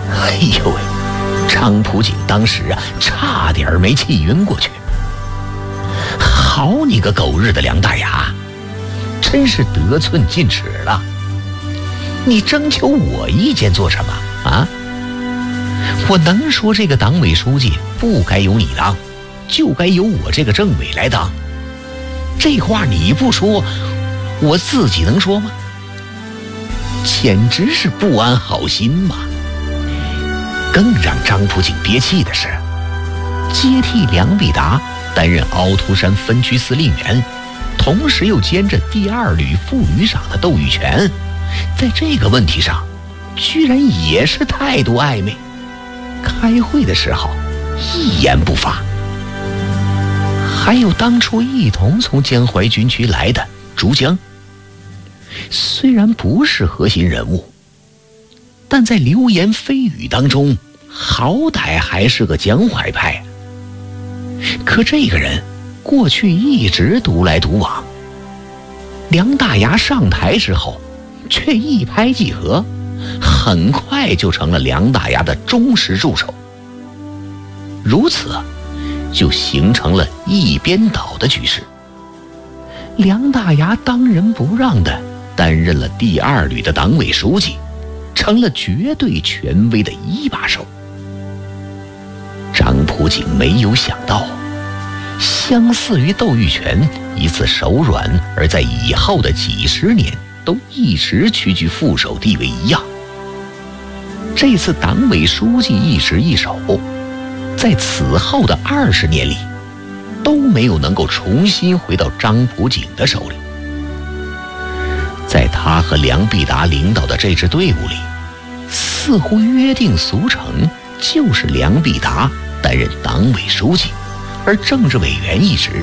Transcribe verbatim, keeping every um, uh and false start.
哎呦喂，张普景当时啊，差点没气晕过去。好你个狗日的梁大牙，真是得寸进尺了！你征求我意见做什么啊？我能说这个党委书记不该由你当，就该由我这个政委来当？这话你不说，我自己能说吗？简直是不安好心嘛！更让张普景憋气的是，接替梁必达担任凹凸山分区司令员，同时又兼着第二旅副旅长的窦玉泉，在这个问题上居然也是态度暧昧，开会的时候一言不发。还有当初一同从江淮军区来的竹江，虽然不是核心人物，但在流言蜚语当中好歹还是个江淮派。可这个人过去一直独来独往，梁大牙上台之后却一拍即合，很快就成了梁大牙的忠实助手。如此就形成了一边倒的局势。梁大牙当仁不让地担任了第二旅的党委书记，成了绝对权威的一把手。张普景没有想到，相似于窦玉泉一次手软而在以后的几十年都一直屈居副手地位一样，这次党委书记一职一手，在此后的二十年里都没有能够重新回到张普景的手里。在他和梁必达领导的这支队伍里，似乎约定俗成，就是梁必达担任党委书记，而政治委员一职